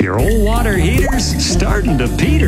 Your old water heater's starting to peter.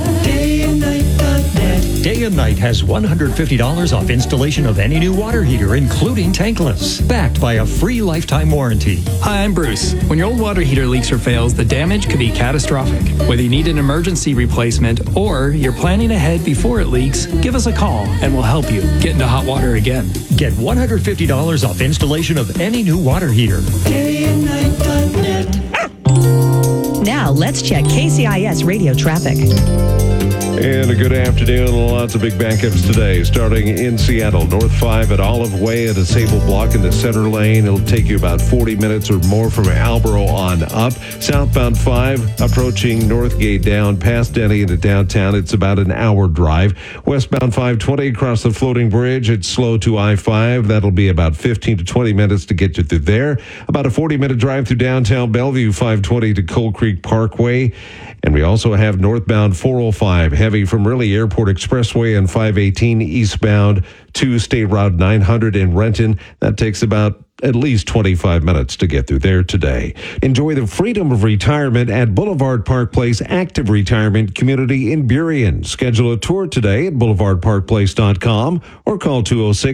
DayandNight.net. Day and Night has $150 off installation of any new water heater, including tankless, backed by a free lifetime warranty. Hi, I'm Bruce. When your old water heater leaks or fails, the damage could be catastrophic. Whether you need an emergency replacement or you're planning ahead before it leaks, give us a call and we'll help you get into hot water again. Get $150 off installation of any new water heater. DayandNight.net. Now, let's check KCIS radio traffic. And a good afternoon. Lots of big backups today. Starting in Seattle, North 5 at Olive Way at a Sable Block in the center lane. It'll take you about 40 minutes or more from Albro on up. Southbound 5 approaching Northgate down past Denny into downtown. It's about an hour drive. Westbound 520 across the floating bridge. It's slow to I-5. That'll be about 15 to 20 minutes to get you through there. About a 40-minute drive through downtown Bellevue, 520 to Coal Creek Parkway. And we also have northbound 405 heavy from Ridley Airport Expressway and 518 eastbound to State Route 900 in Renton. That takes about at least 25 minutes to get through there today. Enjoy the freedom of retirement at Boulevard Park Place Active Retirement Community in Burien. Schedule a tour today at boulevardparkplace.com or call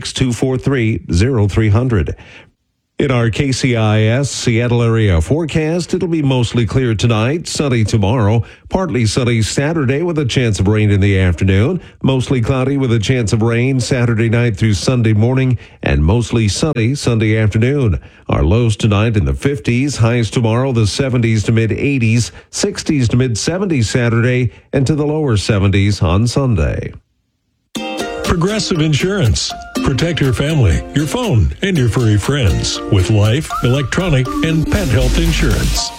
206-243-0300. In our KCIS Seattle area forecast, it'll be mostly clear tonight, sunny tomorrow, partly sunny Saturday with a chance of rain in the afternoon, mostly cloudy with a chance of rain Saturday night through Sunday morning, and mostly sunny Sunday afternoon. Our lows tonight in the 50s, highs tomorrow the 70s to mid-80s, 60s to mid-70s Saturday, and to the lower 70s on Sunday. Progressive Insurance. Protect your family, your phone, and your furry friends with life, electronic, and pet health insurance.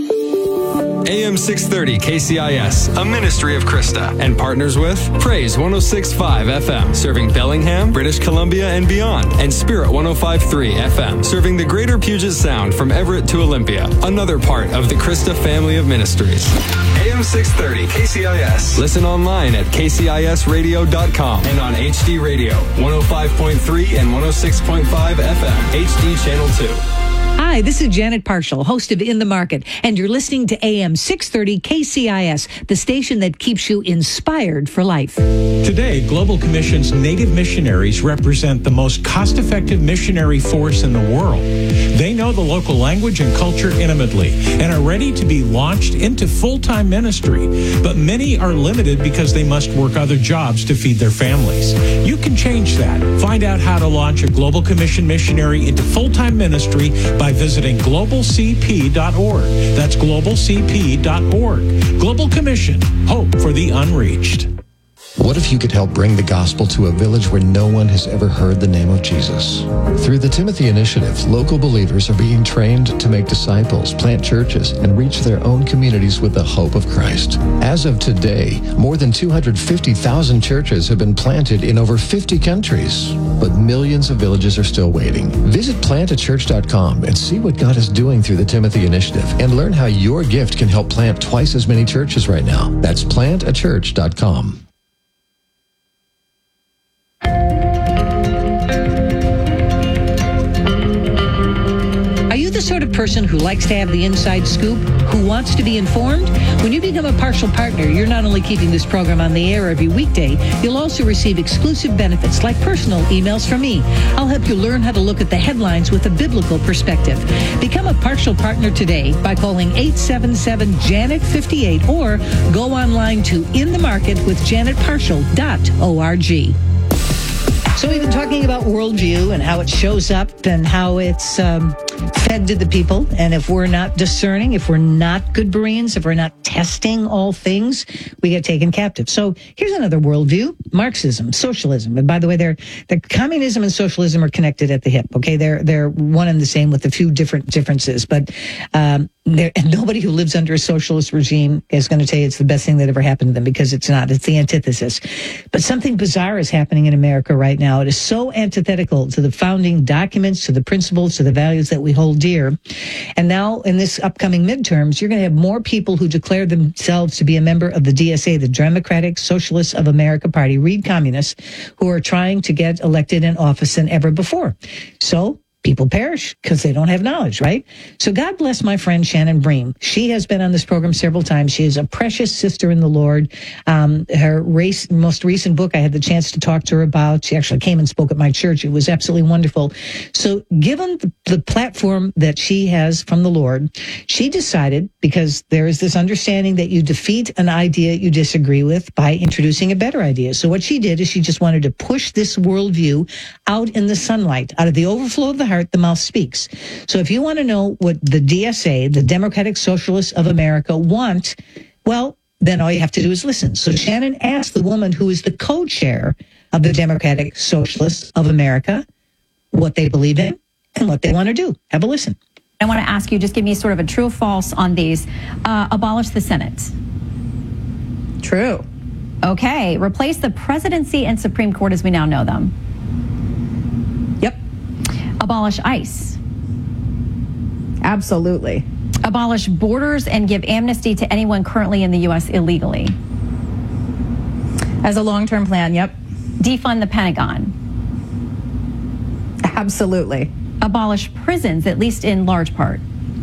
AM 630 KCIS, a ministry of Krista, and partners with Praise 106.5 FM, serving Bellingham, British Columbia, and beyond, and Spirit 105.3 FM, serving the greater Puget Sound from Everett to Olympia, another part of the Krista family of ministries. AM 630 KCIS. Listen online at kcisradio.com and on HD Radio, 105.3 and 106.5 FM, HD Channel 2. Hi, this is Janet Parshall, host of In the Market, and you're listening to AM 630 KCIS, the station that keeps you inspired for life. Today, Global Commission's Native missionaries represent the most cost-effective missionary force in the world. They know the local language and culture intimately and are ready to be launched into full-time ministry. But many are limited because they must work other jobs to feed their families. You can change that. Find out how to launch a Global Commission missionary into full-time ministry by visiting globalcp.org. That's globalcp.org. Global Commission, hope for the unreached. What if you could help bring the gospel to a village where no one has ever heard the name of Jesus? Through the Timothy Initiative, local believers are being trained to make disciples, plant churches, and reach their own communities with the hope of Christ. As of today, more than 250,000 churches have been planted in over 50 countries, but millions of villages are still waiting. Visit plantachurch.com and see what God is doing through the Timothy Initiative and learn how your gift can help plant twice as many churches right now. That's plantachurch.com. The sort of person who likes to have the inside scoop, who wants to be informed? When you become a partial partner, you're not only keeping this program on the air every weekday, you'll also receive exclusive benefits like personal emails from me. I'll help you learn how to look at the headlines with a biblical perspective. Become a partial partner today by calling 877-JANET-58 or go online to inthemarketwithjanetparshall.org. So we've been talking about worldview and how it shows up and how it's fed to the people. And if we're not discerning, if we're not good Bereans, if we're not testing all things, we get taken captive. So here's another worldview: Marxism, socialism. And by the way, the communism and socialism are connected at the hip. Okay, they're one and the same with a few different differences, but nobody who lives under a socialist regime is going to tell you it's the best thing that ever happened to them, because it's not. It's the antithesis. But something bizarre is happening in America right now. It is so antithetical to the founding documents, to the principles, to the values that we hold dear. And now in this upcoming midterms, you're going to have more people who declare themselves to be a member of the DSA, the Democratic Socialists of America Party, read communists, who are trying to get elected in office than ever before. So people perish because they don't have knowledge, right? So God bless my friend Shannon Bream. She has been on this program several times. She is a precious sister in the Lord. Her most recent book, I had the chance to talk to her about. She actually came and spoke at my church. It was absolutely wonderful. So given the platform that she has from the Lord, she decided, because there is this understanding that you defeat an idea you disagree with by introducing a better idea. So what she did is she just wanted to push this worldview out in the sunlight. Out of the overflow of the heart, the mouth speaks. So if you want to know what the DSA, the Democratic Socialists of America, want, well, then all you have to do is listen. So Shannon asked the woman who is the co-chair of the Democratic Socialists of America what they believe in and what they want to do. Have a listen. I want to ask you, just give me sort of a true or false on these. Abolish the Senate. True. Okay. Replace the presidency and Supreme Court as we now know them. Yep. Abolish ICE. Absolutely. Abolish borders and give amnesty to anyone currently in the U.S. illegally. As a long-term plan, yep. Defund the Pentagon. Absolutely. Abolish prisons, at least in large part.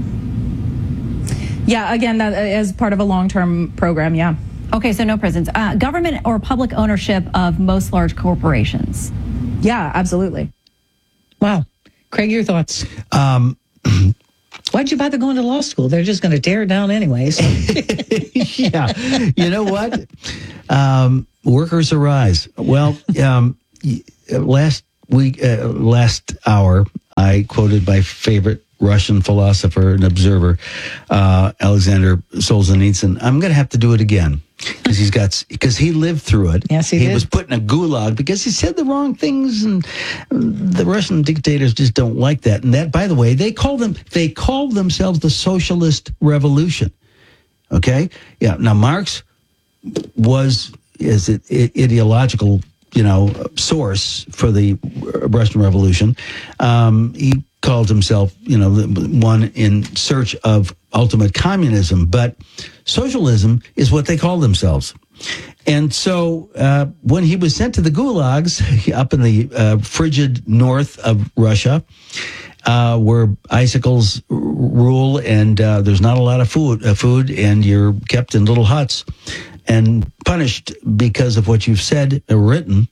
Yeah, again, that as part of a long-term program, yeah. Okay, so no prisons. Government or public ownership of most large corporations. Yeah, absolutely. Wow. Craig, your thoughts? Why'd you bother going to law school? They're just going to tear it down anyways. Yeah. You know what? Workers arise. Well, last hour, I quoted my favorite Russian philosopher and observer, Alexander Solzhenitsyn. I'm going to have to do it again because he lived through it. Yes, he did. He was put in a gulag because he said the wrong things, and the Russian dictators just don't like that. And that, by the way, they called themselves the Socialist Revolution. Okay, yeah. Now Marx was ideological, source for the Russian Revolution. He called himself, one in search of ultimate communism, but socialism is what they call themselves. And so when he was sent to the gulags up in the frigid north of Russia, where icicles rule and there's not a lot of food, and you're kept in little huts and punished because of what you've said or written,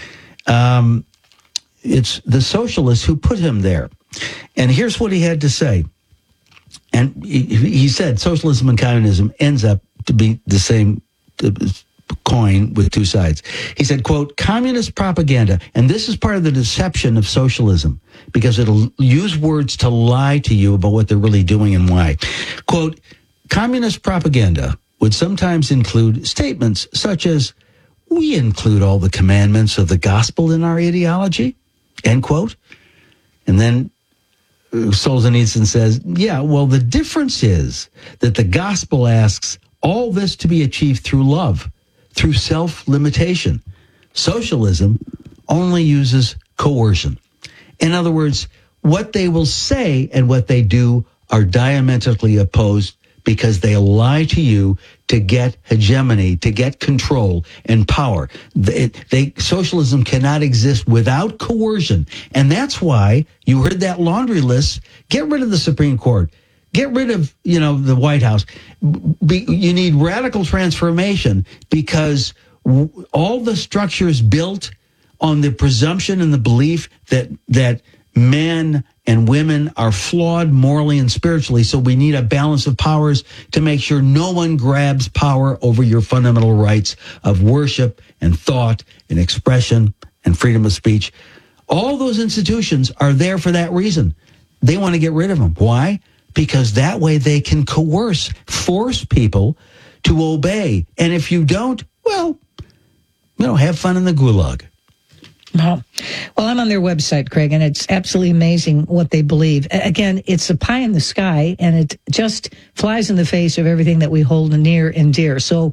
it's the socialists who put him there. And here's what he had to say. And he said socialism and communism ends up to be the same coin with two sides. He said, quote, communist propaganda, and this is part of the deception of socialism, because it'll use words to lie to you about what they're really doing and why. Quote, communist propaganda would sometimes include statements such as, we include all the commandments of the gospel in our ideology, end quote. And then Solzhenitsyn says, yeah, well, the difference is that the gospel asks all this to be achieved through love, through self-limitation. Socialism only uses coercion. In other words, what they will say and what they do are diametrically opposed, because they lie to you to get hegemony, to get control and power. Socialism cannot exist without coercion. And that's why you heard that laundry list. Get rid of the Supreme Court. Get rid of, the White House. You need radical transformation, because all the structures built on the presumption and the belief that men and women are flawed morally and spiritually, so we need a balance of powers to make sure no one grabs power over your fundamental rights of worship and thought and expression and freedom of speech. All those institutions are there for that reason. They want to get rid of them. Why? Because that way they can force people to obey. And if you don't, well, have fun in the gulag. Well, I'm on their website, Craig, and it's absolutely amazing what they believe. Again, it's a pie in the sky, and it just flies in the face of everything that we hold near and dear. So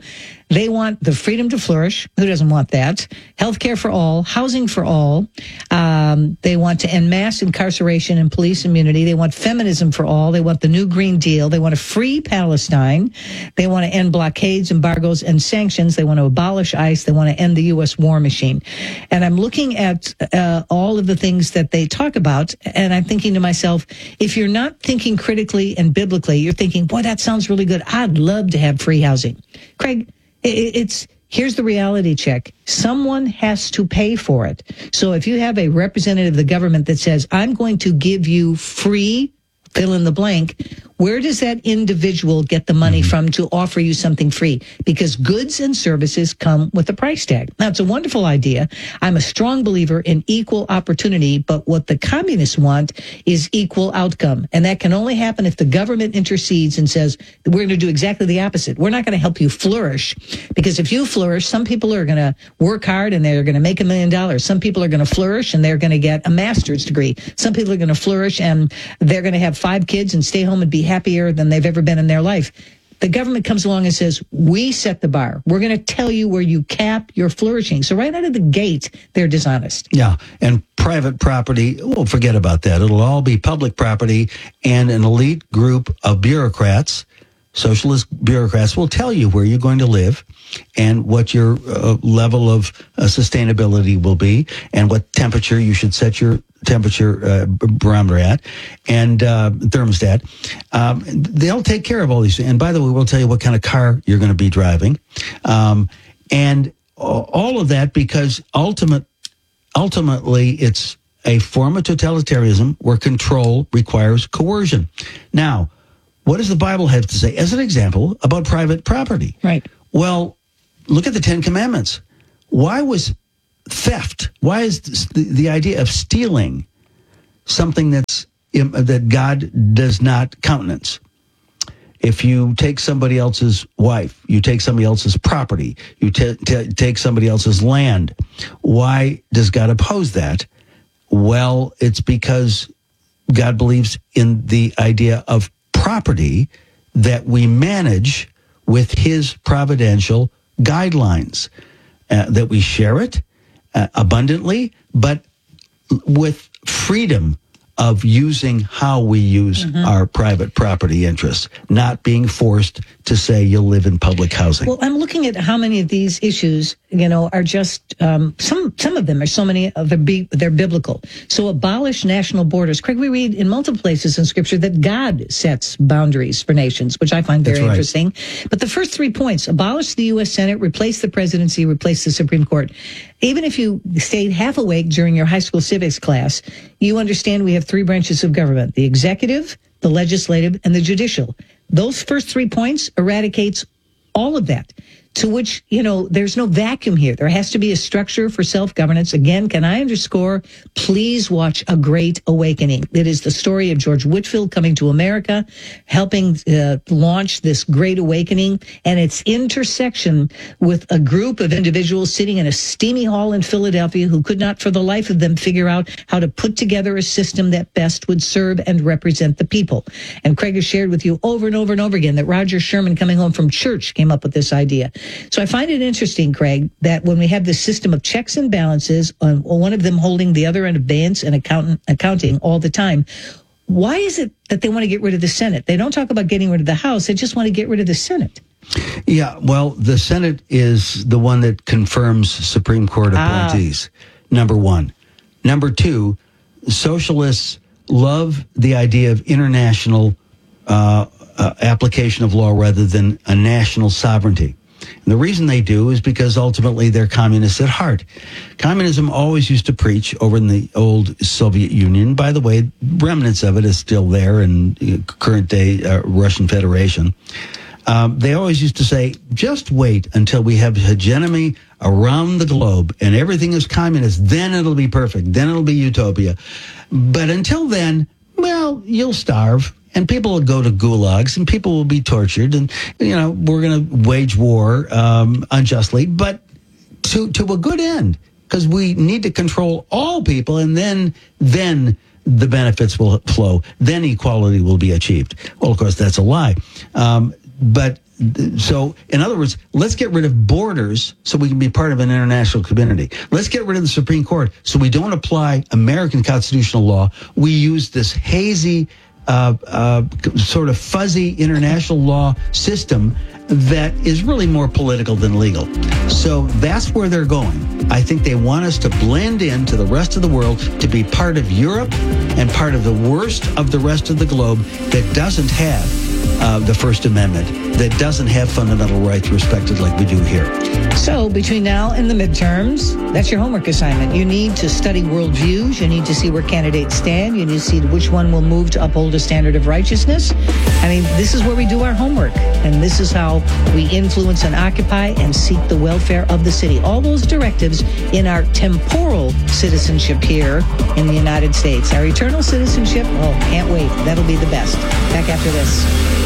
They want the freedom to flourish. Who doesn't want that? Healthcare for all, housing for all. They want to end mass incarceration and police immunity. They want feminism for all. They want the new Green Deal. They want a free Palestine. They want to end blockades, embargoes, and sanctions. They want to abolish ICE. They want to end the U.S. war machine. And I'm looking at all of the things that they talk about, and I'm thinking to myself, if you're not thinking critically and biblically, you're thinking, boy, that sounds really good. I'd love to have free housing. Craig, here's the reality check. Someone has to pay for it. So if you have a representative of the government that says, I'm going to give you free, fill in the blank, where does that individual get the money from to offer you something free? Because goods and services come with a price tag. Now, it's a wonderful idea. I'm a strong believer in equal opportunity, but what the communists want is equal outcome. And that can only happen if the government intercedes and says, we're going to do exactly the opposite. We're not going to help you flourish, because if you flourish, some people are going to work hard and they're going to make $1 million. Some people are going to flourish and they're going to get a master's degree. Some people are going to flourish and they're going to have 5 kids and stay home and be happier than they've ever been in their life. The government comes along and says, we set the bar. We're going to tell you where you cap your flourishing. So right out of the gate, they're dishonest. Yeah. And private property, well, forget about that. It'll all be public property, and an elite group of bureaucrats, socialist bureaucrats, will tell you where you're going to live and what your level of sustainability will be and what temperature you should set your temperature barometer at and thermostat. They'll take care of all these things. And by the way, we'll tell you what kind of car you're going to be driving. And all of that because ultimately it's a form of totalitarianism where control requires coercion. Now, what does the Bible have to say as an example about private property? Right. Well, look at the 10 Commandments. Why was theft? Why is the idea of stealing something that God does not countenance? If you take somebody else's wife, you take somebody else's property, you take somebody else's land, why does God oppose that? Well, it's because God believes in the idea of property that we manage with his providential guidelines, that we share it abundantly, but with freedom of using how we use our private property interests, not being forced to say you'll live in public housing. Well, I'm looking at how many of these issues, are just, some of them are so many of they're biblical. So abolish national borders. Craig, we read in multiple places in Scripture that God sets boundaries for nations, which I find very interesting. But the first 3 points, abolish the U.S. Senate, replace the presidency, replace the Supreme Court. Even if you stayed half awake during your high school civics class, you understand we have 3 branches of government: the executive, the legislative, and the judicial. Those first 3 points eradicates all of that, to which, there's no vacuum here. There has to be a structure for self-governance. Again, can I underscore, please watch A Great Awakening. It is the story of George Whitefield coming to America, helping launch this Great Awakening, and its intersection with a group of individuals sitting in a steamy hall in Philadelphia who could not for the life of them figure out how to put together a system that best would serve and represent the people. And Craig has shared with you over and over and over again that Roger Sherman, coming home from church, came up with this idea. So I find it interesting, Craig, that when we have this system of checks and balances, one of them holding the other end of balance and accounting all the time, why is it that they want to get rid of the Senate? They don't talk about getting rid of the House. They just want to get rid of the Senate. Yeah, well, the Senate is the one that confirms Supreme Court appointees, number one. Number two, socialists love the idea of international application of law rather than a national sovereignty. And the reason they do is because ultimately they're communists at heart. Communism always used to preach over in the old Soviet Union. By the way, remnants of it is still there in current day Russian Federation. They always used to say, just wait until we have hegemony around the globe and everything is communist. Then it'll be perfect. Then it'll be utopia. But until then, well, you'll starve. And people will go to gulags, and people will be tortured, and we're going to wage war unjustly, but to a good end, because we need to control all people, and then the benefits will flow. Then equality will be achieved. Well, of course, that's a lie. But So, in other words, let's get rid of borders so we can be part of an international community. Let's get rid of the Supreme Court so we don't apply American constitutional law. We use this hazy, sort of fuzzy international law system that is really more political than legal. So that's where they're going. I think they want us to blend into the rest of the world, to be part of Europe and part of the worst of the rest of the globe that doesn't have the First Amendment, that doesn't have fundamental rights respected like we do here. So between now and the midterms, that's your homework assignment. You need to study worldviews. You need to see where candidates stand. You need to see which one will move to uphold a standard of righteousness. I mean, this is where we do our homework. And this is how we influence and occupy and seek the welfare of the city. All those directives in our temporal citizenship here in the United States. Our eternal citizenship, oh, can't wait. That'll be the best. Back after this.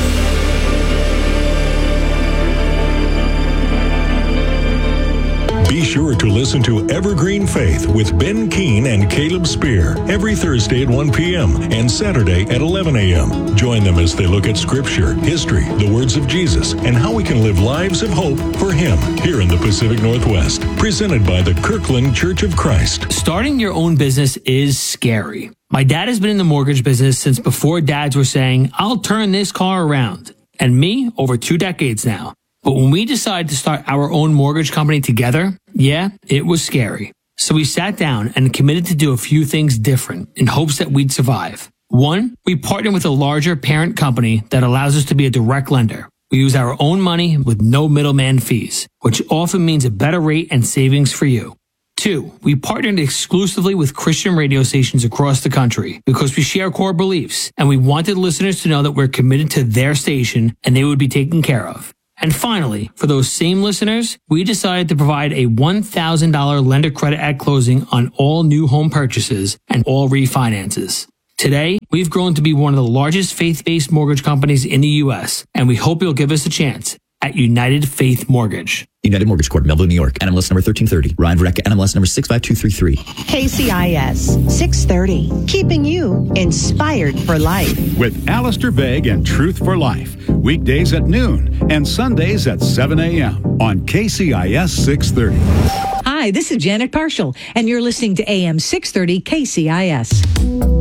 Be sure to listen to Evergreen Faith with Ben Keene and Caleb Spear every Thursday at 1 p.m. and Saturday at 11 a.m. Join them as they look at Scripture, history, the words of Jesus, and how we can live lives of hope for Him here in the Pacific Northwest. Presented by the Kirkland Church of Christ. Starting your own business is scary. My dad has been in the mortgage business since before dads were saying, "I'll turn this car around." And me, over 2 decades now. But when we decided to start our own mortgage company together, yeah, it was scary. So we sat down and committed to do a few things different in hopes that we'd survive. One, we partnered with a larger parent company that allows us to be a direct lender. We use our own money with no middleman fees, which often means a better rate and savings for you. 2, we partnered exclusively with Christian radio stations across the country because we share core beliefs and we wanted listeners to know that we're committed to their station and they would be taken care of. And finally, for those same listeners, we decided to provide a $1,000 lender credit at closing on all new home purchases and all refinances. Today, we've grown to be one of the largest faith-based mortgage companies in the U.S., and we hope you'll give us a chance at United Faith Mortgage. United Mortgage Corp, Melville, New York. NMLS number 1330. Ryan Verrecka, NMLS number 65233. KCIS 630, keeping you inspired for life. With Alistair Begg and Truth for Life. Weekdays at noon and Sundays at 7 a.m. on KCIS 630. Hi, this is Janet Parshall, and you're listening to AM 630 KCIS.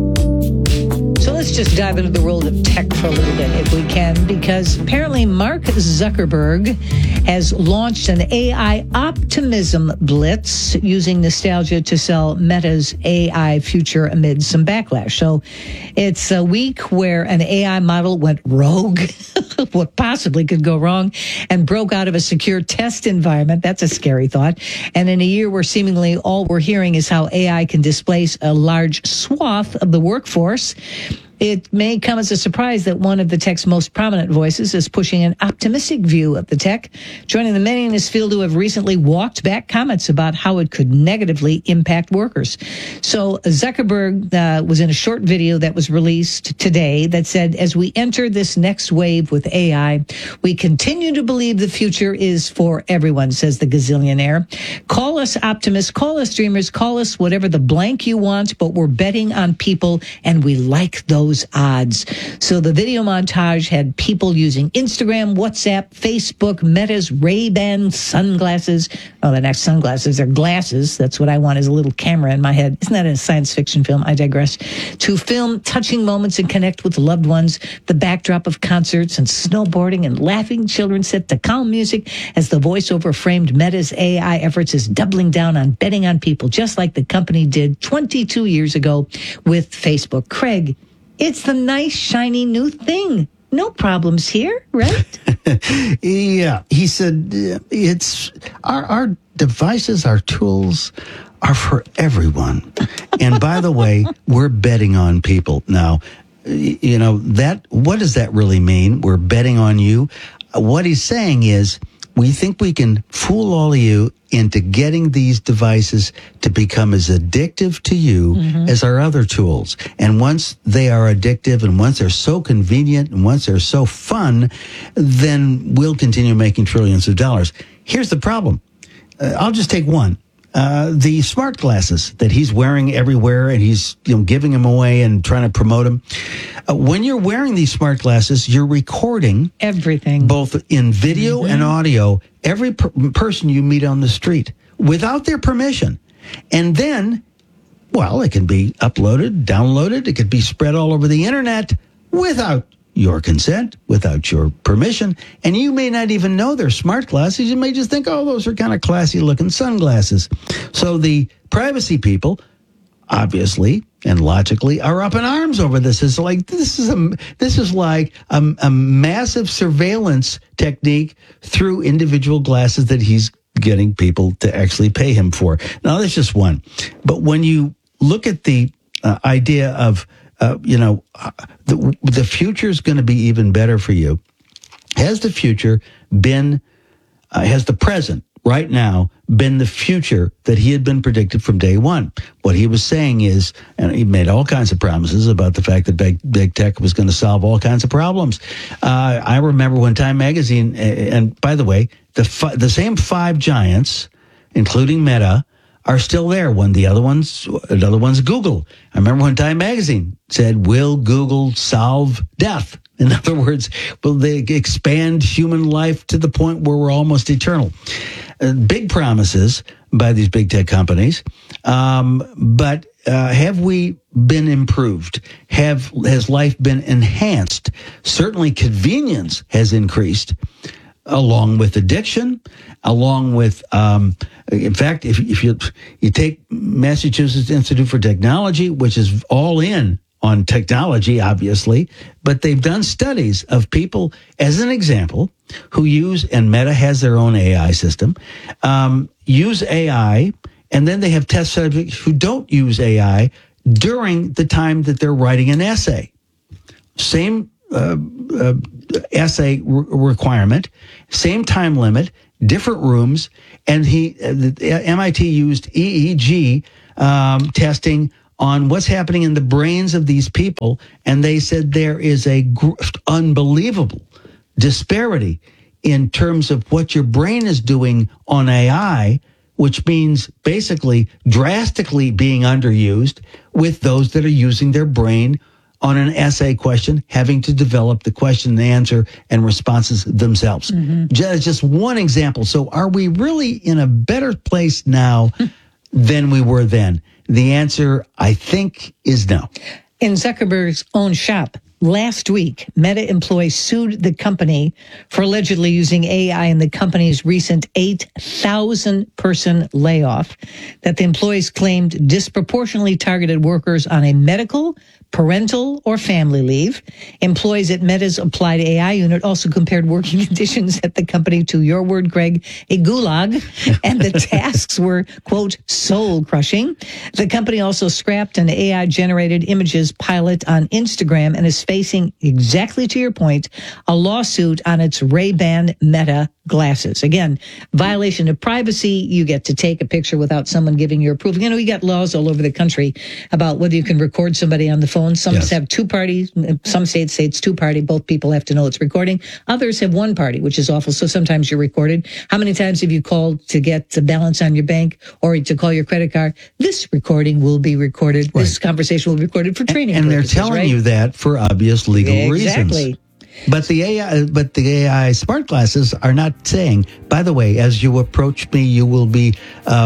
So let's just dive into the world of tech for a little bit, if we can, because apparently Mark Zuckerberg has launched an AI optimism blitz using nostalgia to sell Meta's AI future amid some backlash. So it's a week where an AI model went rogue, what possibly could go wrong, and broke out of a secure test environment. That's a scary thought. And in a year where seemingly all we're hearing is how AI can displace a large swath of the workforce, it may come as a surprise that one of the tech's most prominent voices is pushing an optimistic view of the tech, joining the many in this field who have recently walked back comments about how it could negatively impact workers. So Zuckerberg was in a short video that was released today that said, as we enter this next wave with AI, we continue to believe the future is for everyone, says the gazillionaire. Call us optimists, call us dreamers, call us whatever the blank you want, but we're betting on people and we like those odds. So the video montage had people using Instagram, WhatsApp, Facebook, Meta's Ray-Ban sunglasses. Oh, they're not sunglasses, they're glasses. That's what I want, is a little camera in my head. Isn't that a science fiction film? I digress. To film touching moments and connect with loved ones, the backdrop of concerts and snowboarding and laughing children set to calm music as the voiceover framed Meta's AI efforts is doubling down on betting on people, just like the company did 22 years ago with Facebook. Craig, it's the nice, shiny new thing. No problems here, right? Yeah. He said, it's our devices, our tools are for everyone. And by the way, we're betting on people. Now, you know, what does that really mean? We're betting on you. What he's saying is, we think we can fool all of you into getting these devices to become as addictive to you as our other tools. And once they are addictive and once they're so convenient and once they're so fun, then we'll continue making trillions of dollars. Here's the problem. I'll just take one. the smart glasses that he's wearing everywhere, and he's giving them away and trying to promote them. When you're wearing these smart glasses, you're recording everything, both in video and audio, every person you meet on the street without their permission. And then, well, it can be uploaded, downloaded, it could be spread all over the internet without your consent, without your permission, and you may not even know they're smart glasses. You may just think, oh, those are kind of classy looking sunglasses. So the privacy people, obviously and logically, are up in arms over this. This is like a massive surveillance technique through individual glasses that he's getting people to actually pay him for. Now, that's just one. But when you look at the idea of the future is going to be even better for you. Has the future been, has the present right now been the future that he had been predicted from day one? What he was saying is, and he made all kinds of promises about the fact that big tech was going to solve all kinds of problems. I remember when Time Magazine, and by the way, the same 5 giants, including Meta, are still there. Another one's Google. I remember when Time Magazine said, will Google solve death? In other words, will they expand human life to the point where we're almost eternal? Big promises by these big tech companies. But have we been improved? Has life been enhanced? Certainly convenience has increased, along with addiction, along with, in fact, if you take Massachusetts Institute for Technology, which is all in on technology, obviously, but they've done studies of people, as an example, who use, and Meta has their own AI system, use AI, and then they have test subjects who don't use AI during the time that they're writing an essay. Same essay requirement, same time limit, different rooms, and MIT used EEG testing on what's happening in the brains of these people, and they said there is a unbelievable disparity in terms of what your brain is doing on AI, which means basically drastically being underused, with those that are using their brain on an essay question, having to develop the question and answer and responses themselves. Just one example. So are we really in a better place now than we were then? The answer, I think, is no. In Zuckerberg's own shop, last week, Meta employees sued the company for allegedly using AI in the company's recent 8,000-person layoff that the employees claimed disproportionately targeted workers on a medical, parental, or family leave. Employees at Meta's applied AI unit also compared working conditions at the company to, your word, Greg, a gulag, and the tasks were, quote, soul-crushing. The company also scrapped an AI-generated images pilot on Instagram and is facing, exactly to your point, a lawsuit on its Ray-Ban Meta glasses. Again, violation of privacy. You get to take a picture without someone giving your approval. You know, you got laws all over the country about whether you can record somebody on the phone. Some have 2 parties. Some states say it's 2-party. Both people have to know it's recording. Others have 1 party, which is awful. So sometimes you're recorded. How many times have you called to get the balance on your bank or to call your credit card? This recording will be recorded. Right. This conversation will be recorded for training and purposes, they're telling you that for obvious legal reasons. Exactly. But the AI smart glasses are not saying, by the way, as you approach me, you will be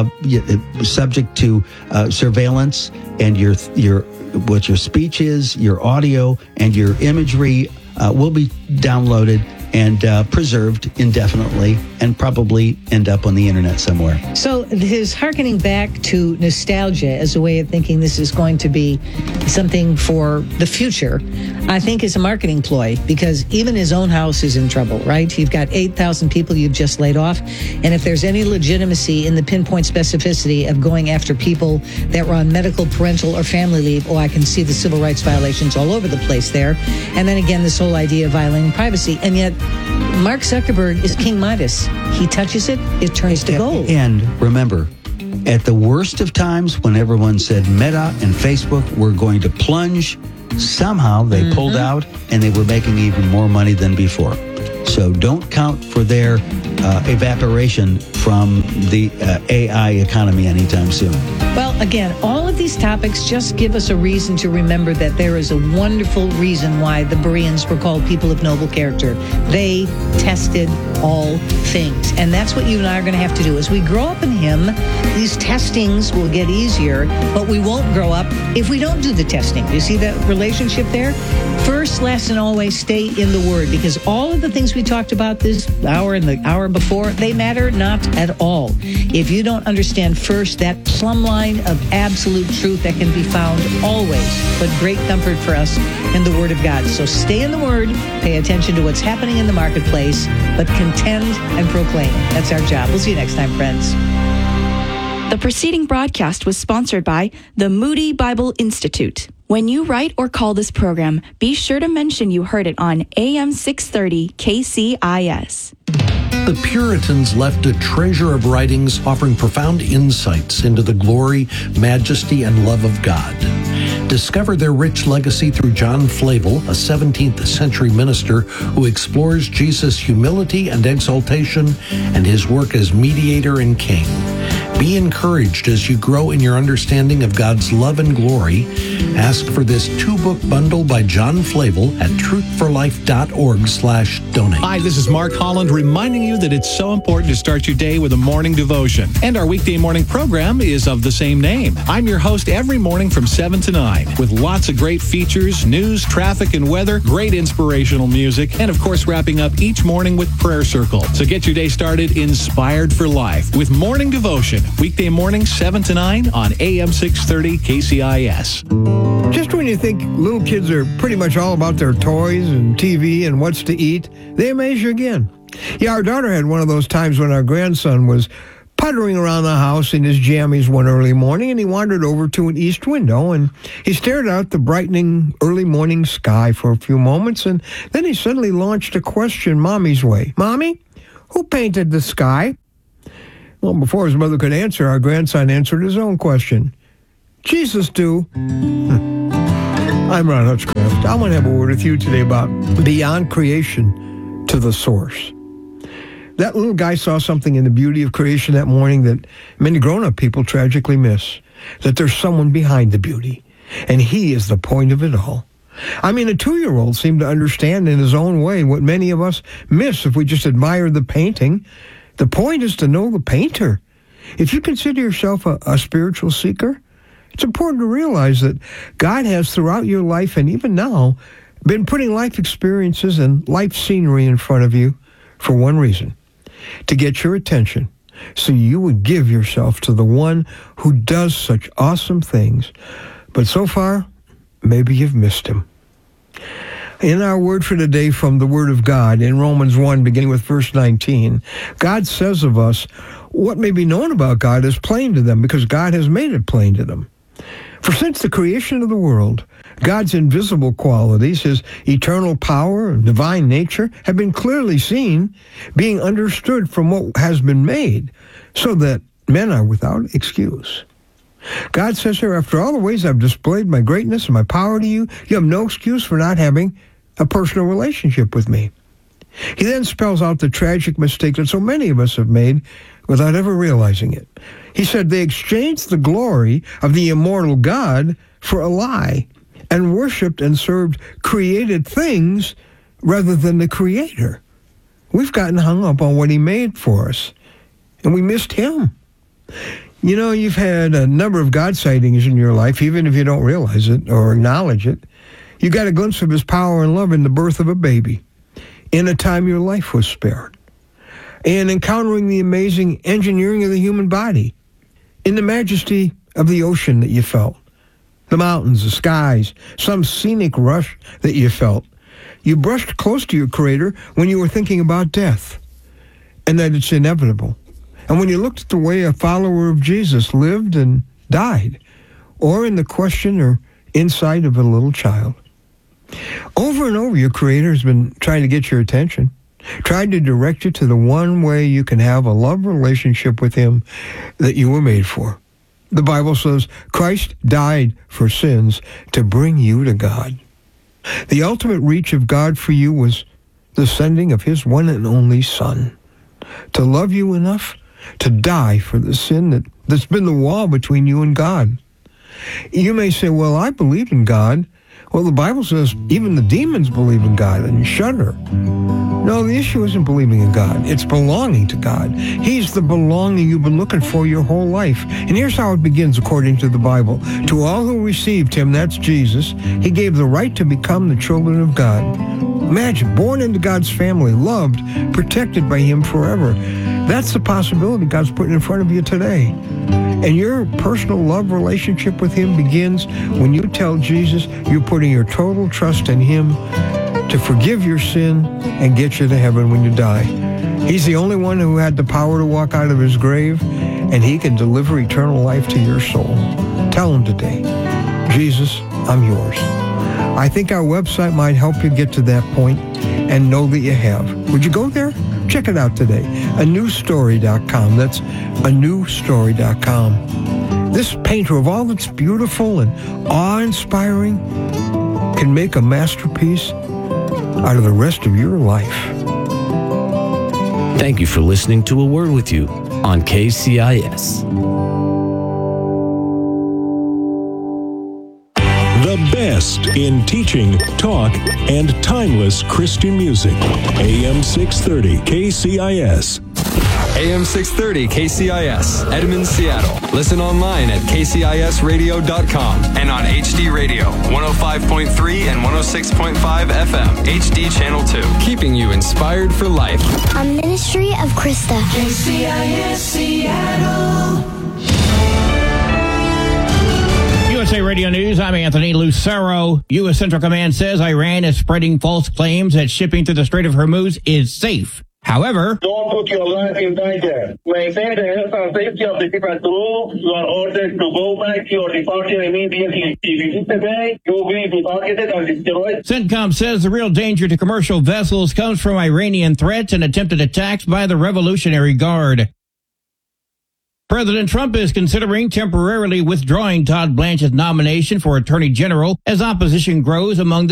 subject to surveillance, and what your speech is, your audio, and your imagery will be downloaded and preserved indefinitely, and probably end up on the internet somewhere. So his hearkening back to nostalgia as a way of thinking this is going to be something for the future, I think is a marketing ploy, because even his own house is in trouble, right? You've got 8,000 people you've just laid off. And if there's any legitimacy in the pinpoint specificity of going after people that were on medical, parental, or family leave, I can see the civil rights violations all over the place there. And then again, this whole idea of violating privacy. And yet, Mark Zuckerberg is King Midas. He touches it, it turns to gold. And remember, at the worst of times, when everyone said Meta and Facebook were going to plunge, somehow they pulled out, and they were making even more money than before. So don't count for their evaporation from the AI economy anytime soon. Well, again, all of these topics just give us a reason to remember that there is a wonderful reason why the Bereans were called people of noble character. They tested all things. And that's what you and I are going to have to do. As we grow up in Him, these testings will get easier, but we won't grow up if we don't do the testing. Do you see that relationship there? First, last, and always stay in the Word, because all of the things we talked about this hour and the hour before, they matter not at all. If you don't understand first that plumb line of absolute truth that can be found always, but great comfort for us in the Word of God. So stay in the Word, pay attention to what's happening in the marketplace, but contend and proclaim. That's our job. We'll see you next time, friends. The preceding broadcast was sponsored by the Moody Bible Institute. When you write or call this program, be sure to mention you heard it on AM 630 KCIS. The Puritans left a treasure of writings offering profound insights into the glory, majesty, and love of God. Discover their rich legacy through John Flavel, a 17th century minister who explores Jesus' humility and exaltation and his work as mediator and king. Be encouraged as you grow in your understanding of God's love and glory. Ask for this 2-book bundle by John Flavel at truthforlife.org/donate. Hi, this is Mark Holland reminding you that it's so important to start your day with a morning devotion. And our weekday morning program is of the same name. I'm your host every morning from 7 to 9 with lots of great features, news, traffic, and weather, great inspirational music, and of course wrapping up each morning with Prayer Circle. So get your day started inspired for life with morning devotion. Weekday morning, 7 to 9 on AM 630 KCIS. Just when you think little kids are pretty much all about their toys and TV and what's to eat, they amaze you again. Yeah, our daughter had one of those times when our grandson was puttering around the house in his jammies one early morning, and he wandered over to an east window, and he stared out the brightening early morning sky for a few moments, and then he suddenly launched a question Mommy's way. Mommy, who painted the sky? Well, before his mother could answer, our grandson answered his own question. Jesus do. I'm Ron Hutchcraft. I want to have a word with you today about beyond creation to the source. That little guy saw something in the beauty of creation that morning that many grown-up people tragically miss, that there's someone behind the beauty, and he is the point of it all. I mean, a 2-year-old seemed to understand in his own way what many of us miss if we just admire the painting. The point is to know the painter. If you consider yourself a spiritual seeker, it's important to realize that God has throughout your life and even now been putting life experiences and life scenery in front of you for one reason, to get your attention so you would give yourself to the one who does such awesome things. But so far, maybe you've missed him. In our word for today from the Word of God, in Romans 1, beginning with verse 19, God says of us, what may be known about God is plain to them, because God has made it plain to them. For since the creation of the world, God's invisible qualities, his eternal power and divine nature, have been clearly seen, being understood from what has been made, so that men are without excuse. God says here, after all the ways I've displayed my greatness and my power to you, you have no excuse for not having a personal relationship with me. He then spells out the tragic mistake that so many of us have made without ever realizing it. He said they exchanged the glory of the immortal God for a lie and worshipped and served created things rather than the Creator. We've gotten hung up on what he made for us, and we missed him. You know, you've had a number of God sightings in your life, even if you don't realize it or acknowledge it. You got a glimpse of his power and love in the birth of a baby, in a time your life was spared, and encountering the amazing engineering of the human body, in the majesty of the ocean that you felt, the mountains, the skies, some scenic rush that you felt. You brushed close to your Creator when you were thinking about death, and that it's inevitable. And when you looked at the way a follower of Jesus lived and died, or in the question or insight of a little child. Over and over, your Creator has been trying to get your attention, trying to direct you to the one way you can have a love relationship with him that you were made for. The Bible says Christ died for sins to bring you to God. The ultimate reach of God for you was the sending of his one and only Son to love you enough to die for the sin that's been the wall between you and God. You may say, well, I believe in God. Well, the Bible says even the demons believe in God and shudder. No, the issue isn't believing in God. It's belonging to God. He's the belonging you've been looking for your whole life. And here's how it begins according to the Bible. To all who received him, that's Jesus, he gave the right to become the children of God. Imagine, born into God's family, loved, protected by him forever. That's the possibility God's putting in front of you today. And your personal love relationship with him begins when you tell Jesus you're putting your total trust in him to forgive your sin and get you to heaven when you die. He's the only one who had the power to walk out of his grave, and he can deliver eternal life to your soul. Tell him today, Jesus, I'm yours. I think our website might help you get to that point and know that you have. Would you go there? Check it out today. anewstory.com. That's anewstory.com. This painter of all that's beautiful and awe-inspiring can make a masterpiece out of the rest of your life. Thank you for listening to A Word With You on KCIS. The best in teaching, talk, and timeless Christian music. AM 630 KCIS. AM 630 KCIS, Edmond, Seattle. Listen online at kcisradio.com and on HD Radio, 105.3 and 106.5 FM, HD Channel 2. Keeping you inspired for life. A ministry of Krista. KCIS Seattle. USA Radio News, I'm Anthony Lucero. U.S. Central Command says Iran is spreading false claims that shipping through the Strait of Hormuz is safe. However, don't put your life in danger. Maintain the health and safety of the people through. You are ordered to go back to your departure immediately. If you disobey, you will be targeted and destroyed. CENTCOM says the real danger to commercial vessels comes from Iranian threats and attempted attacks by the Revolutionary Guard. President Trump is considering temporarily withdrawing Todd Blanche's nomination for Attorney General as opposition grows among the